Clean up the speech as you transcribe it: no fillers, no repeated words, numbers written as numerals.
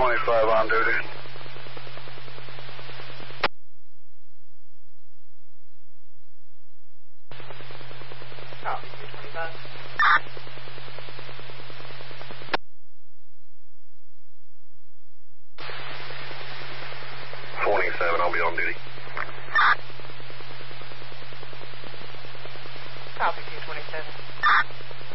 225 on duty. Copy, 225. 27, I'll be on duty. Copy, 227.